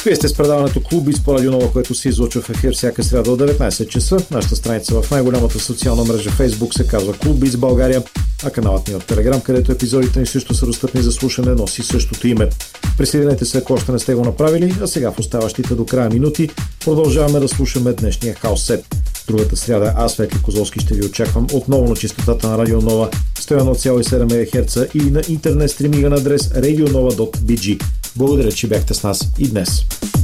Вие сте с предаването Клуб Биц по Радио Нова, което се излъчва в ефир всяка сряда от 19 часа. Нашата страница в най-голямата социална мрежа Facebook се казва Клуб Биц България, а каналът ни в Телеграм, където епизодите ни също са достъпни за слушане, носи същото име. Присъединете се, ако още не сте го направили, а сега в оставащите до края минути продължаваме да слушаме днешния хаос сет. Другата сряда аз, Светли Козовски, ще ви очаквам отново на честотата на Радио Нова 101,7 МГц и на интернет стриминга на адрес radionova.bg. Благодаря, че бяхте с нас и днес.